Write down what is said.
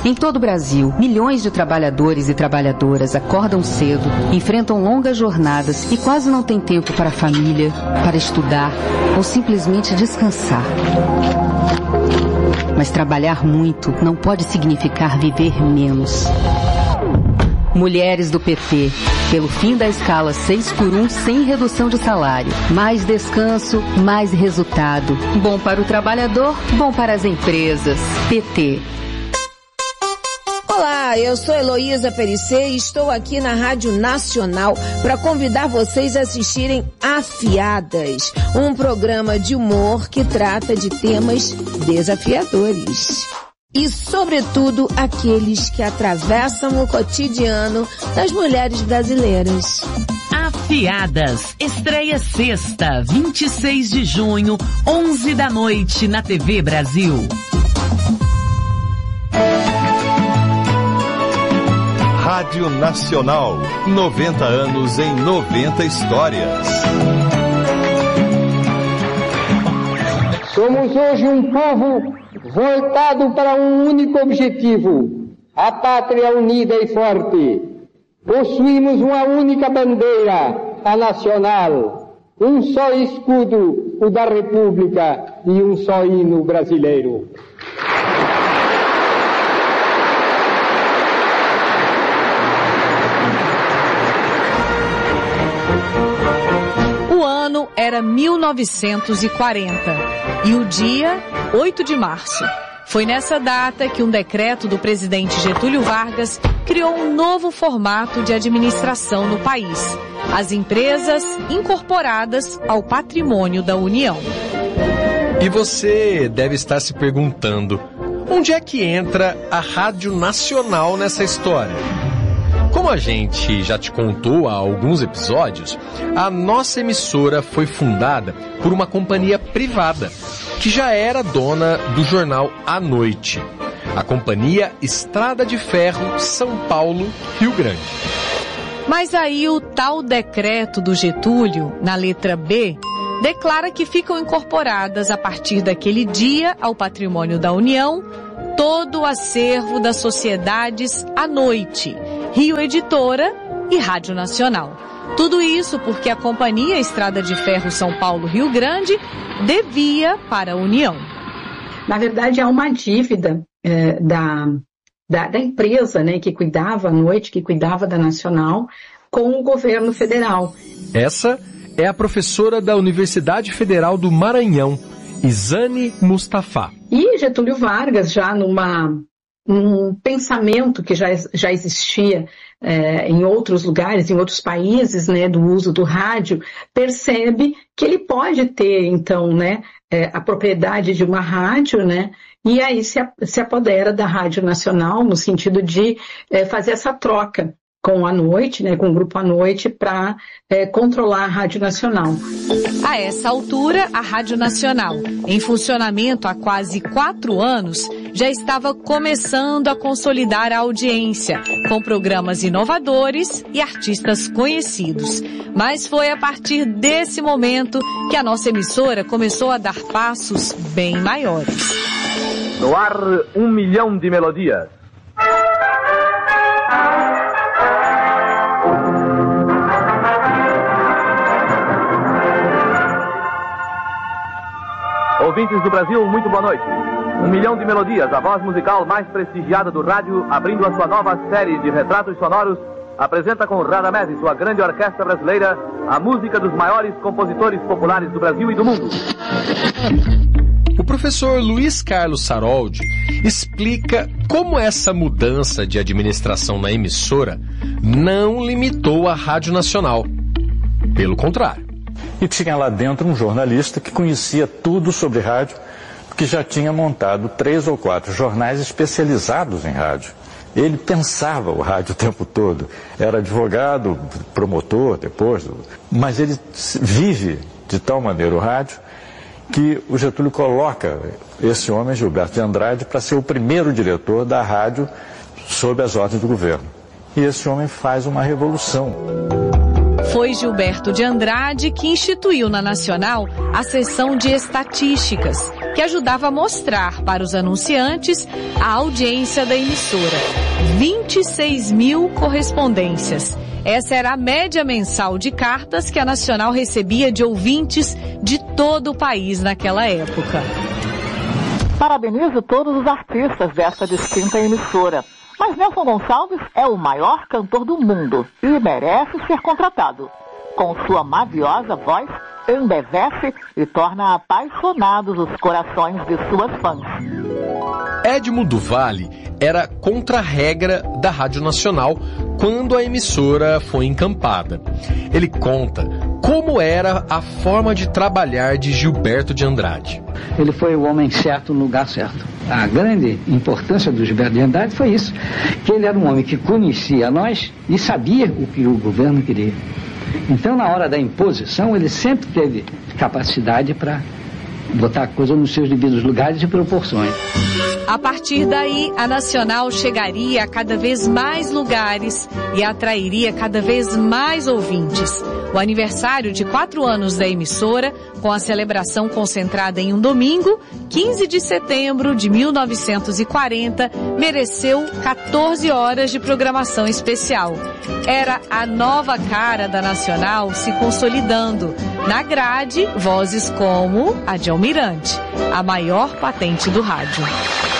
Em todo o Brasil, milhões de trabalhadores e trabalhadoras acordam cedo, enfrentam longas jornadas e quase não têm tempo para a família, para estudar ou simplesmente descansar. Mas trabalhar muito não pode significar viver menos. Mulheres do PT, pelo fim da escala 6x1 sem redução de salário. Mais descanso, mais resultado. Bom para o trabalhador, bom para as empresas. PT. Olá, eu sou Heloísa Perissé e estou aqui na Rádio Nacional para convidar vocês a assistirem Afiadas, um programa de humor que trata de temas desafiadores. E, sobretudo, aqueles que atravessam o cotidiano das mulheres brasileiras. Afiadas, estreia sexta, 26 de junho, 11 da noite, na TV Brasil. Rádio Nacional, 90 anos em 90 histórias. Somos hoje um povo voltado para um único objetivo, a pátria unida e forte. Possuímos uma única bandeira, a nacional, um só escudo, o da República, e um só hino brasileiro. O ano era 1940 e o dia 8 de março. Foi nessa data que um decreto do presidente Getúlio Vargas criou um novo formato de administração no país. As empresas incorporadas ao patrimônio da União. E você deve estar se perguntando, onde é que entra a Rádio Nacional nessa história? Como a gente já te contou há alguns episódios, a nossa emissora foi fundada por uma companhia privada, que já era dona do jornal à noite, a Companhia Estrada de Ferro São Paulo, Rio Grande. Mas aí o tal decreto do Getúlio, na letra B, declara que ficam incorporadas a partir daquele dia ao patrimônio da União todo o acervo das sociedades à noite, Rio Editora e Rádio Nacional. Tudo isso porque a Companhia Estrada de Ferro São Paulo Rio Grande devia para a União. Na verdade, há uma dívida da empresa, né, que cuidava à noite, que cuidava da Nacional, com o governo federal. Essa é a professora da Universidade Federal do Maranhão, Izane Mustafa. E Getúlio Vargas, já num pensamento que já existia em outros lugares, em outros países, né, do uso do rádio, percebe que ele pode ter, então, né, a propriedade de uma rádio, né, e aí se apodera da Rádio Nacional, no sentido de fazer essa troca com a noite, né, com o grupo à noite, para controlar a Rádio Nacional. A essa altura, a Rádio Nacional, em funcionamento há quase 4 anos, já estava começando a consolidar a audiência, com programas inovadores e artistas conhecidos. Mas foi a partir desse momento que a nossa emissora começou a dar passos bem maiores. No ar, 1 milhão de melodias. Ouvintes do Brasil, muito boa noite. 1 milhão de melodias, a voz musical mais prestigiada do rádio, abrindo a sua nova série de retratos sonoros, apresenta com Radamés e sua grande orquestra brasileira a música dos maiores compositores populares do Brasil e do mundo. O professor Luiz Carlos Saroldi explica como essa mudança de administração na emissora não limitou a Rádio Nacional. Pelo contrário. E tinha lá dentro um jornalista que conhecia tudo sobre rádio, que já tinha montado 3 ou 4 jornais especializados em rádio. Ele pensava o rádio o tempo todo. Era advogado, promotor depois, mas ele vive de tal maneira o rádio que o Getúlio coloca esse homem, Gilberto de Andrade, para ser o primeiro diretor da rádio sob as ordens do governo. E esse homem faz uma revolução. Foi Gilberto de Andrade que instituiu na Nacional a seção de estatísticas, que ajudava a mostrar para os anunciantes a audiência da emissora. 26 mil correspondências. Essa era a média mensal de cartas que a Nacional recebia de ouvintes de todo o país naquela época. Parabenizo todos os artistas desta distinta emissora. Mas Nelson Gonçalves é o maior cantor do mundo e merece ser contratado. Com sua maviosa voz, embevece e torna apaixonados os corações de suas fãs. Edmo do Vale era contra-regra da Rádio Nacional quando a emissora foi encampada. Ele conta como era a forma de trabalhar de Gilberto de Andrade. Ele foi o homem certo no lugar certo. A grande importância do Gilberto de Andrade foi isso, que ele era um homem que conhecia nós e sabia o que o governo queria. Então, na hora da imposição, ele sempre teve capacidade para botar a coisa nos seus devidos lugares e proporções. A partir daí, a Nacional chegaria a cada vez mais lugares e atrairia cada vez mais ouvintes. O aniversário de 4 anos da emissora, com a celebração concentrada em um domingo, 15 de setembro de 1940, mereceu 14 horas de programação especial. Era a nova cara da Nacional se consolidando. Na grade, vozes como a de Almirante, a maior patente do rádio.